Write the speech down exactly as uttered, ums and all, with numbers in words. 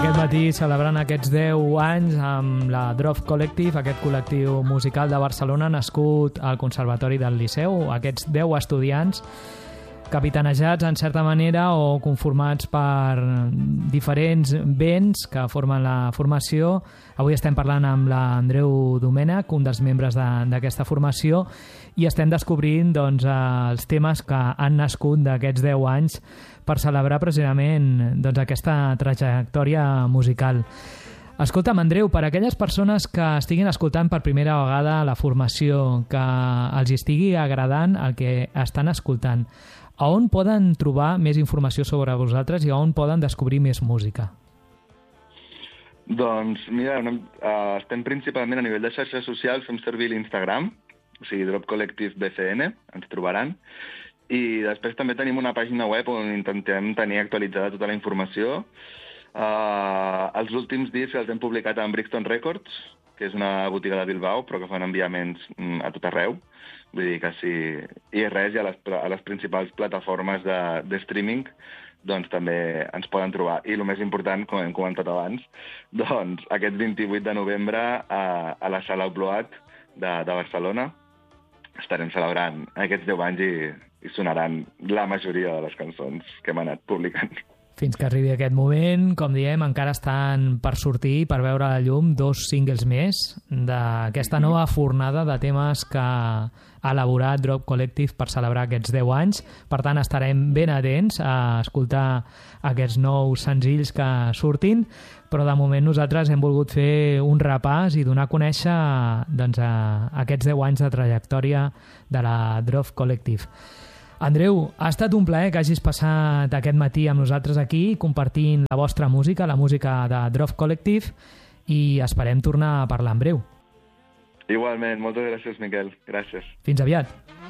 Aquest matí celebrant aquests deu anys amb la Drop Collective, aquest col·lectiu musical de Barcelona nascut al Conservatori del Liceu. Aquests deu estudiants capitanejats en certa manera o conformats per diferents vents que formen la formació. Avui estem parlant amb l'Andreu Domènech, un dels membres d'aquesta formació, i estem descobrint doncs, els temes que han nascut d'aquests deu anys per celebrar precisament doncs, aquesta trajectòria musical. Escolta'm, Andreu, per a aquelles persones que estiguin escoltant per primera vegada la formació, que els estigui agradant el que estan escoltant, a on poden trobar més informació sobre vosaltres i a on poden descobrir més música? Doncs, mira, uh, estem principalment a nivell de xarxes socials, fem servir l'Instagram, o sigui, Drop Collective B C N, ens trobaran, i després també tenim una pàgina web on intentem tenir actualitzada tota la informació. Uh, els últims discs els hem publicat amb Brixton Records, que és una botiga de Bilbao, però que fan enviaments mm, a tot arreu. Vull dir que sí, i res, i a les, a les principals plataformes de, de streaming doncs també ens poden trobar. I el més important, com hem comentat abans, doncs aquest vint-i-vuit de novembre a, a la Sala Obloat de, de Barcelona estarem celebrant aquests deu anys i, i sonaran la majoria de les cançons que hem anat publicant. Fins que arribi aquest moment, com diem, encara estan per sortir, per veure la llum, dos singles més d'aquesta nova fornada de temes que ha elaborat Drop Collective per celebrar aquests deu anys. Per tant, estarem ben atents a escoltar aquests nous senzills que surtin, però de moment nosaltres hem volgut fer un repàs i donar a conèixer doncs, a aquests deu anys de trajectòria de la Drop Collective. Andreu, ha estat un plaer que hagis passat aquest matí amb nosaltres aquí compartint la vostra música, la música de Drop Collective, i esperem tornar a parlar en breu. Igualment, moltes gràcies, Miquel. Gràcies. Fins aviat.